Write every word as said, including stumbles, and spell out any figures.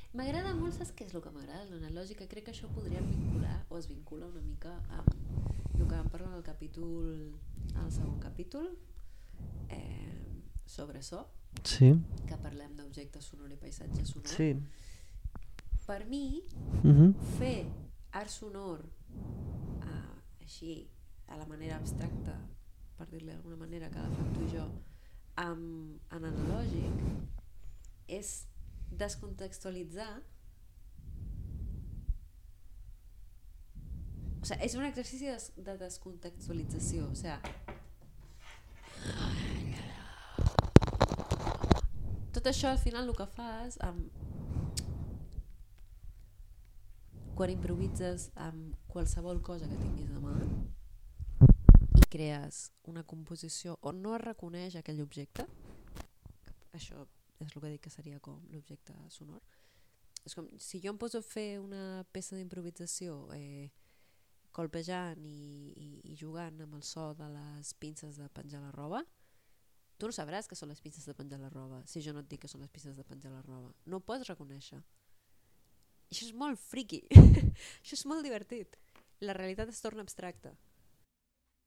M'agrada molt, saps què és el que m'agrada? L'analògica, crec que això podria vincular, o es vincula una mica amb el que vam parlar en el capítol, al segon capítol, eh, sobre so, sí. que parlem d'objecte sonor i paisatge sonor. Sí. Per mi, Uh-huh. fer art sonor eh, així, a la manera abstracta, per dir-li d'alguna manera, que la fem tu i jo, amb, en analògic, és descontextualitzar. O sigui, és un exercici de, de descontextualització. O sigui, tot això al final el que fas amb, quan improvises amb qualsevol cosa que tinguis a mà i crees una composició on no es reconeix aquell objecte, això és el que dic que seria com l'objecte sonor. És com si jo em poso a fer una peça d'improvisació eh, colpejant i, i, i jugant amb el so de les pinces de penjar la roba, tu no sabràs que són les pinces de penjar la roba si jo no et dic que són les pinces de penjar la roba. No ho pots reconèixer. I això és molt friki. Això és molt divertit. La realitat es torna abstracta.